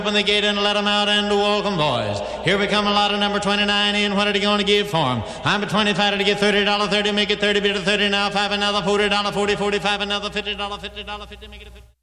Open the gate and let 'em out and welcome, boys. Here we come, a lot of number 29 in. What are you going to give for 'em? I'm a 25 to get $30, 30, make it 30, bit of 30 now, 5, another $40, 40, 45, another $50, $50, 50, make it a 50.